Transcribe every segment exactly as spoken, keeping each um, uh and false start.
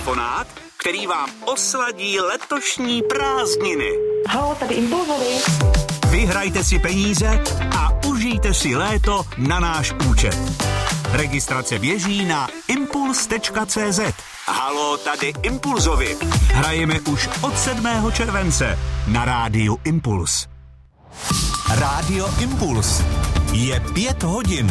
telefonát, který vám osladí letošní prázdniny. Haló, tady Impulzovi. Vyhrajte si peníze a užijte si léto na náš účet. Registrace běží na impuls tečka cé zet. Haló, tady Impulzovi. Hrajeme už od sedmého července na rádiu Impuls. Rádio Impuls. Je pět hodin.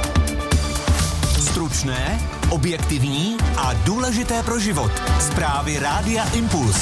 Stručné, objektivní a důležité pro život. Zprávy Rádia Impuls.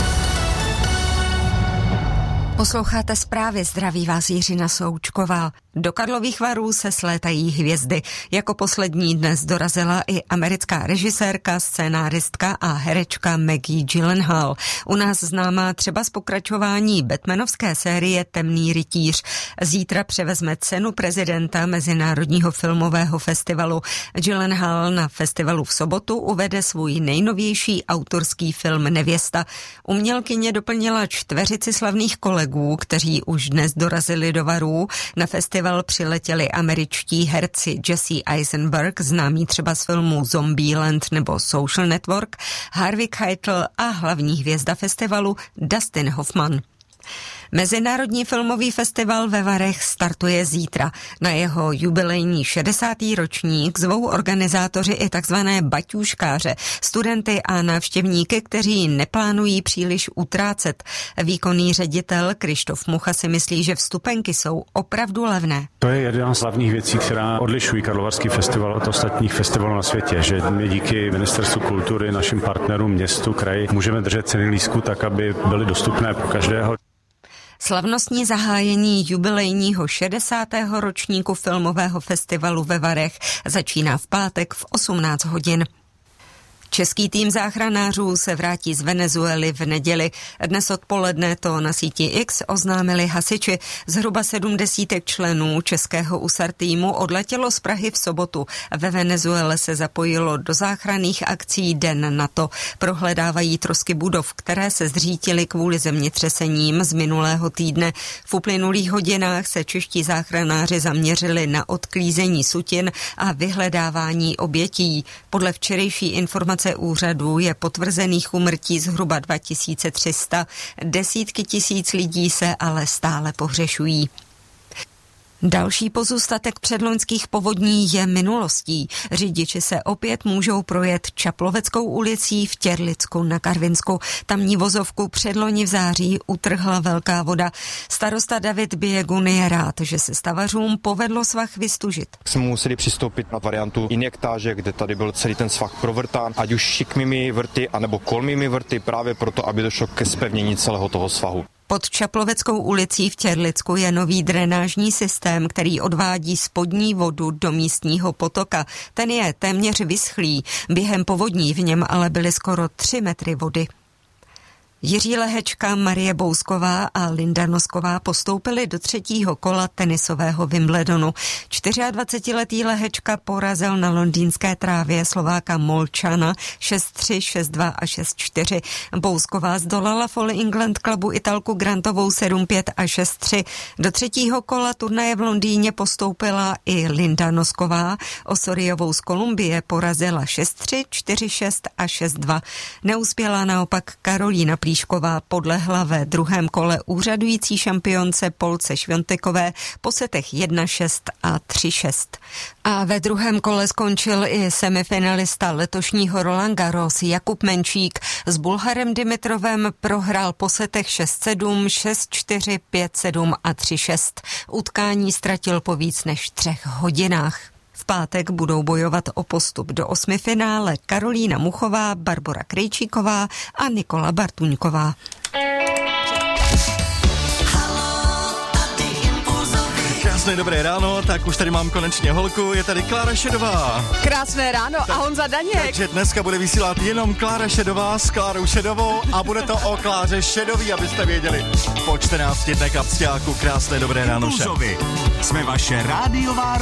Posloucháte zprávy, zdraví vás Jiřina Součková. Do Karlových Varů se slétají hvězdy. Jako poslední dnes dorazila i americká režisérka, scénáristka a herečka Maggie Gyllenhaal. U nás známá třeba z pokračování batmanovské série Temný rytíř. Zítra převezme cenu prezidenta Mezinárodního filmového festivalu. Gyllenhaal na festivalu v sobotu uvede svůj nejnovější autorský film Nevěsta. Umělkyně doplnila čtveřici slavných kolegů, kteří už dnes dorazili do Varů. Na festival přiletěli američtí herci Jesse Eisenberg, známý třeba z filmů Zombieland nebo Social Network, Harvey Keitel a hlavní hvězda festivalu Dustin Hoffman. Mezinárodní filmový festival ve Varech startuje zítra. Na jeho jubilejní šedesátý ročník zvou organizátoři i takzvané baťůškáře, studenty a návštěvníky, kteří neplánují příliš utrácet. Výkonný ředitel Krištof Mucha si myslí, že vstupenky jsou opravdu levné. To je jedna z hlavních věcí, která odlišují Karlovarský festival od ostatních festivalů na světě, že my díky Ministerstvu kultury, našim partnerům, městu, kraji, můžeme držet ceny lístků tak, aby byly dostupné pro každého. Slavnostní zahájení jubilejního šedesátého ročníku filmového festivalu ve Varech začíná v pátek v osmnáct hodin. Český tým záchranářů se vrátí z Venezuely v neděli. Dnes odpoledne to na síti X oznámili hasiči. Zhruba sedmdesítek členů českého U S A R týmu odletělo z Prahy v sobotu. Ve Venezuele se zapojilo do záchranných akcí Den NATO. Prohledávají trosky budov, které se zřítily kvůli zemětřesením z minulého týdne. V uplynulých hodinách se čeští záchranáři zaměřili na odklízení sutin a vyhledávání obětí. Podle včerejší informace úřadu je potvrzených úmrtí zhruba dva tisíce tři sta, desítky tisíc lidí se ale stále pohřešují. Další pozůstatek předloňských povodní je minulostí. Řidiči se opět můžou projet Čaploveckou ulicí v Těrlicku na Karvinsku. Tamní vozovku předloni v září utrhla velká voda. Starosta David Biegun je rád, že se stavařům povedlo svah vystužit. Jsme museli přistoupit na variantu injektáže, kde tady byl celý ten svah provrtán, ať už šikmými vrty, anebo kolmými vrty, právě proto, aby došlo ke zpevnění celého toho svahu. Pod Čaploveckou ulicí v Těrlicku je nový drenážní systém, který odvádí spodní vodu do místního potoka. Ten je téměř vyschlý. Během povodní v něm ale byly skoro tři metry vody. Jiří Lehečka, Marie Bousková a Linda Nosková postoupili do třetího kola tenisového Wimbledonu. dvacetičtyřletý Lehečka porazil na londýnské trávě Slováka Molčana šest tři, šest dva a šest čtyři. Bousková zdolala v All England Clubu Italku Grantovou sedm pět a šest tři. Do třetího kola turnaje v Londýně postoupila i Linda Nosková. Osoriovou z Kolumbie porazila šest tři, čtyři šest a šest dva. Neuspěla naopak Karolína Plíšková, podlehla ve druhém kole úřadující šampionce Polce Šviontekové po setech jedna šest a tři šest. A ve druhém kole skončil i semifinalista letošního Roland Garros Jakub Menčík. S Bulharem Dimitrovem prohrál po setech šest sedm, šest čtyři, pět sedm a tři šest. Utkání ztratil po víc než třech hodinách. V pátek budou bojovat o postup do osmifinále Karolína Muchová, Barbora Krejčíková a Nikola Bartuňková. Krásné dobré ráno, tak už tady mám konečně holku, je tady Klára Šedová. Krásné ráno a Honza Daněk. Takže dneska bude vysílat jenom Klára Šedová s Klárou Šedovou a bude to o Kláře Šedový, abyste věděli. Po čtrnácti dnech kapsťáku, krásné dobré ráno všem. Jsme vaše rádiová